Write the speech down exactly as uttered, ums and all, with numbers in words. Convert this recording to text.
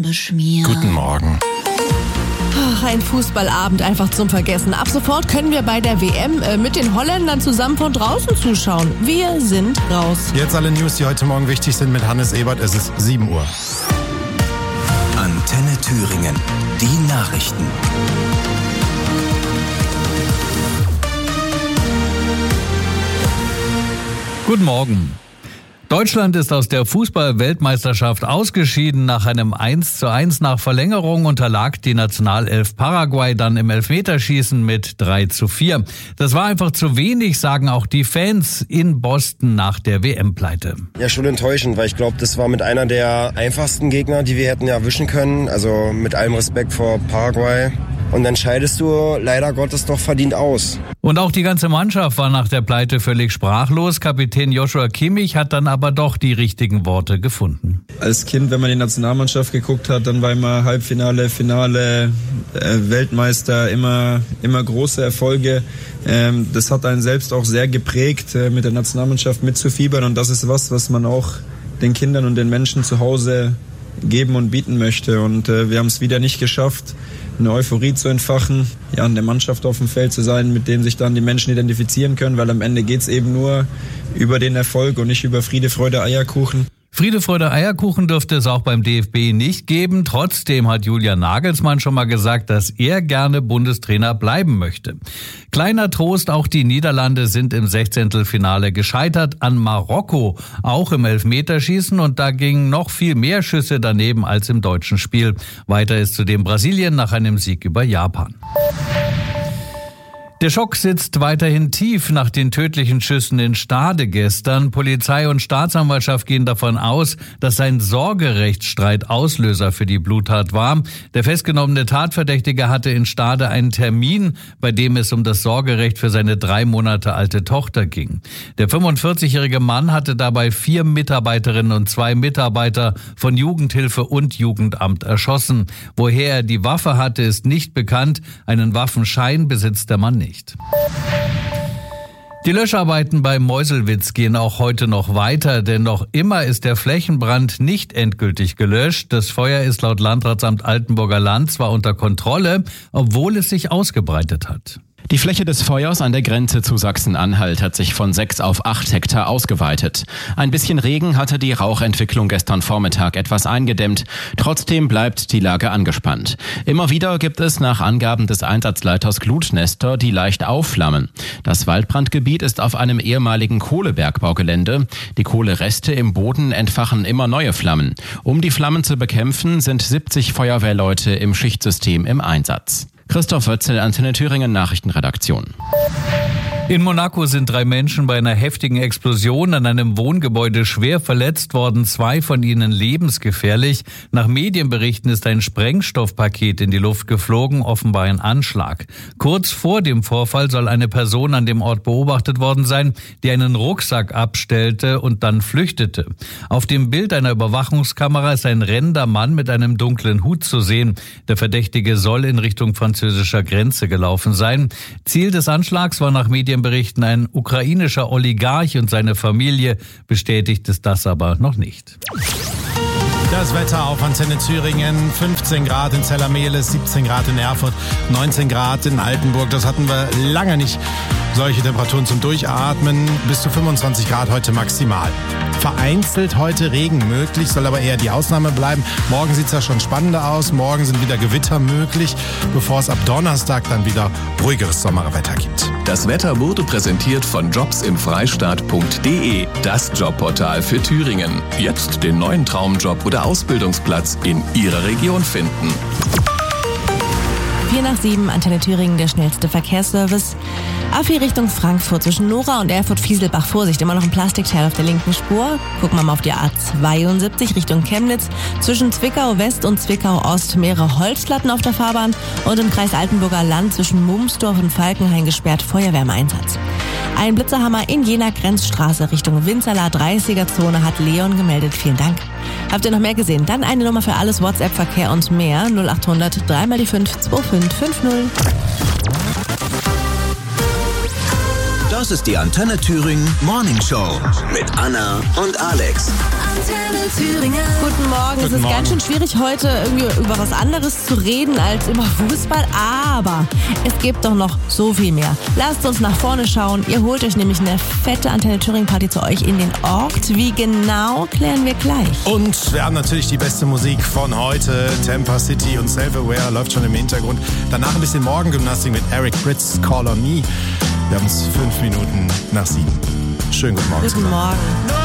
beschmiert. Guten Morgen. Ach, ein Fußballabend einfach zum Vergessen. Ab sofort können wir bei der W M äh, mit den Holländern zusammen von draußen zuschauen. Wir sind raus. Jetzt alle News, die heute Morgen wichtig sind mit Hannes Ebert. Es ist sieben Uhr. Antenne Thüringen. Die Nachrichten. Guten Morgen. Deutschland ist aus der Fußball-Weltmeisterschaft ausgeschieden. Nach einem eins zu eins nach Verlängerung unterlag die Nationalelf Paraguay dann im Elfmeterschießen mit drei zu vier. Das war einfach zu wenig, sagen auch die Fans in Boston nach der W M-Pleite. Ja, schon enttäuschend, weil ich glaube, das war mit einer der einfachsten Gegner, die wir hätten erwischen können. Also mit allem Respekt vor Paraguay. Und dann scheidest du leider Gottes doch verdient aus. Und auch die ganze Mannschaft war nach der Pleite völlig sprachlos. Kapitän Joshua Kimmich hat dann aber doch die richtigen Worte gefunden. Als Kind, wenn man die Nationalmannschaft geguckt hat, dann war immer Halbfinale, Finale, äh, Weltmeister, immer, immer große Erfolge. Ähm, das hat einen selbst auch sehr geprägt, äh, mit der Nationalmannschaft mitzufiebern. Und das ist was, was man auch den Kindern und den Menschen zu Hause geben und bieten möchte. Und äh, wir haben es wieder nicht geschafft, eine Euphorie zu entfachen, ja, an der Mannschaft auf dem Feld zu sein, mit dem sich dann die Menschen identifizieren können, weil am Ende geht es eben nur über den Erfolg und nicht über Friede, Freude, Eierkuchen. Friede, Freude, Eierkuchen dürfte es auch beim D F B nicht geben. Trotzdem hat Julian Nagelsmann schon mal gesagt, dass er gerne Bundestrainer bleiben möchte. Kleiner Trost, auch die Niederlande sind im Sechzehntelfinale gescheitert an Marokko, auch im Elfmeterschießen, und da gingen noch viel mehr Schüsse daneben als im deutschen Spiel. Weiter ist zudem Brasilien nach einem Sieg über Japan. Der Schock sitzt weiterhin tief nach den tödlichen Schüssen in Stade gestern. Polizei und Staatsanwaltschaft gehen davon aus, dass ein Sorgerechtsstreit Auslöser für die Bluttat war. Der festgenommene Tatverdächtige hatte in Stade einen Termin, bei dem es um das Sorgerecht für seine drei Monate alte Tochter ging. Der fünfundvierzigjährige Mann hatte dabei vier Mitarbeiterinnen und zwei Mitarbeiter von Jugendhilfe und Jugendamt erschossen. Woher er die Waffe hatte, ist nicht bekannt. Einen Waffenschein besitzt der Mann nicht. Die Löscharbeiten bei Meuselwitz gehen auch heute noch weiter, denn noch immer ist der Flächenbrand nicht endgültig gelöscht. Das Feuer ist laut Landratsamt Altenburger Land zwar unter Kontrolle, obwohl es sich ausgebreitet hat. Die Fläche des Feuers an der Grenze zu Sachsen-Anhalt hat sich von sechs auf acht Hektar ausgeweitet. Ein bisschen Regen hatte die Rauchentwicklung gestern Vormittag etwas eingedämmt. Trotzdem bleibt die Lage angespannt. Immer wieder gibt es nach Angaben des Einsatzleiters Glutnester die leicht aufflammen. Das Waldbrandgebiet ist auf einem ehemaligen Kohlebergbaugelände. Die Kohlereste im Boden entfachen immer neue Flammen. Um die Flammen zu bekämpfen, sind siebzig Feuerwehrleute im Schichtsystem im Einsatz. Christoph Wötzel, Antenne Thüringen Nachrichtenredaktion. In Monaco sind drei Menschen bei einer heftigen Explosion an einem Wohngebäude schwer verletzt worden, zwei von ihnen lebensgefährlich. Nach Medienberichten ist ein Sprengstoffpaket in die Luft geflogen, offenbar ein Anschlag. Kurz vor dem Vorfall soll eine Person an dem Ort beobachtet worden sein, die einen Rucksack abstellte und dann flüchtete. Auf dem Bild einer Überwachungskamera ist ein rennender Mann mit einem dunklen Hut zu sehen. Der Verdächtige soll in Richtung französischer Grenze gelaufen sein. Ziel des Anschlags war nach Medienberichten ein ukrainischer Oligarch und seine Familie. Bestätigt ist das aber noch nicht. Das Wetter auf Antenne Thüringen, fünfzehn Grad in Zellermehles, siebzehn Grad in Erfurt, neunzehn Grad in Altenburg. Das hatten wir lange nicht. Solche Temperaturen zum Durchatmen, bis zu fünfundzwanzig Grad heute maximal. Vereinzelt heute Regen möglich, soll aber eher die Ausnahme bleiben. Morgen sieht es ja schon spannender aus. Morgen sind wieder Gewitter möglich, bevor es ab Donnerstag dann wieder ruhigeres Sommerwetter gibt. Das Wetter wurde präsentiert von jobs im freistaat punkt de, das Jobportal für Thüringen. Jetzt den neuen Traumjob oder Ausbildungsplatz in Ihrer Region finden. vier nach sieben, Antenne Thüringen, der schnellste Verkehrsservice. A vier Richtung Frankfurt zwischen Nora und Erfurt-Fieselbach. Vorsicht, immer noch ein Plastikteil auf der linken Spur. Gucken wir mal auf die A zweiundsiebzig Richtung Chemnitz. Zwischen Zwickau West und Zwickau Ost mehrere Holzplatten auf der Fahrbahn. Und im Kreis Altenburger Land zwischen Mumsdorf und Falkenhain gesperrt, Feuerwehr im Einsatz. Ein Blitzerhammer in Jena Grenzstraße Richtung Winzerla dreißiger Zone hat Leon gemeldet. Vielen Dank. Habt ihr noch mehr gesehen? Dann eine Nummer für alles WhatsApp-Verkehr und mehr. null acht hundert drei mal die fünf zwei fünf fünf null. Das ist die Antenne Thüringen Morning Show mit Anna und Alex. Antenne Thüringen. Guten Morgen. Guten es ist Morgen. ganz schön schwierig, heute irgendwie über was anderes zu reden als über Fußball. Aber es gibt doch noch so viel mehr. Lasst uns nach vorne schauen. Ihr holt euch nämlich eine fette Antenne Thüringen Party zu euch in den Ort. Wie genau, klären wir gleich. Und wir haben natürlich die beste Musik von heute. Tampa City und Self-Aware läuft schon im Hintergrund. Danach ein bisschen Morgengymnastik mit Eric Pritz, Call on Me. Wir haben es fünf Minuten nach sieben. Schönen guten Morgen. Guten zusammen. Morgen.